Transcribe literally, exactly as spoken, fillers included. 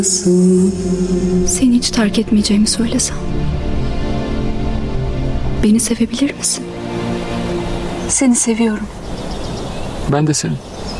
Seni hiç terk etmeyeceğimi söylesem. Beni sevebilir misin? Seni seviyorum. Ben de seni.